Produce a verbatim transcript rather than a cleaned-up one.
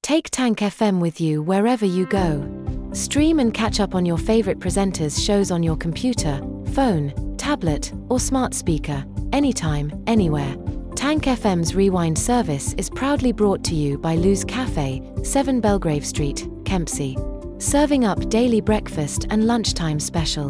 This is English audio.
Take Tank F M with you wherever you go. Stream and catch up on your favorite presenters' shows on your computer, phone, tablet, or smart speaker, anytime, anywhere. Tank F M's Rewind service is proudly brought to you by Lou's Cafe, seven Belgrave Street, Kempsey. Serving up daily breakfast and lunchtime specials.